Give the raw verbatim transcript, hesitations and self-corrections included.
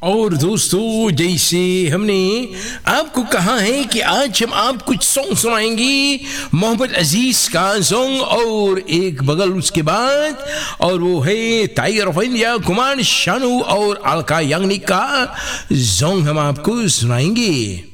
और दोस्तों, जैसे हमने आपको कहा है कि आज हम आप कुछ सॉन्ग सुनाएंगे, मोहम्मद अजीज का सॉन्ग और एक बगल उसके बाद, और वो है tiger of India Kumar Sanu और अलका याग्निक का सॉन्ग हम आपको सुनाएंगे।